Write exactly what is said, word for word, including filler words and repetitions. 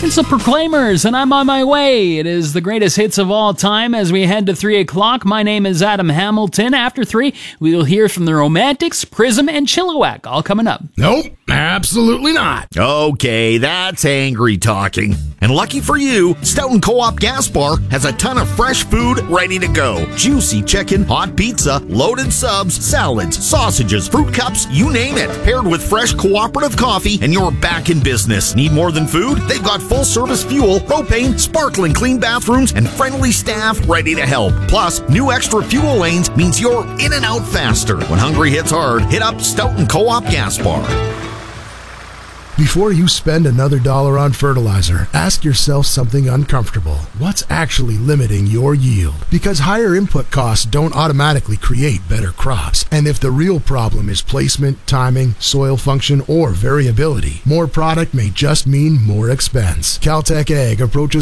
It's the Proclaimers, and I'm on my way. It is the greatest hits of all time as we head to three o'clock. My name is Adam Hamilton. After three, we will hear from the Romantics, Prism, and Chilliwack, all coming up. Nope, absolutely not. Okay, that's angry talking. And lucky for you, Stoughton Co-op Gas Bar has a ton of fresh food ready to go. Juicy chicken, hot pizza, loaded subs, salads, sausages, fruit cups, you name it. Paired with fresh cooperative coffee, and you're back in business. Need more than food? They've got full-service fuel, propane, sparkling clean bathrooms, and friendly staff ready to help. Plus, new extra fuel lanes means you're in and out faster. When hungry hits hard, hit up Stoughton Co-op Gas Bar. Before you spend another dollar on fertilizer, ask yourself something uncomfortable. What's actually limiting your yield? Because higher input costs don't automatically create better crops. And if the real problem is placement, timing, soil function, or variability, more product may just mean more expense. Caltech Ag approaches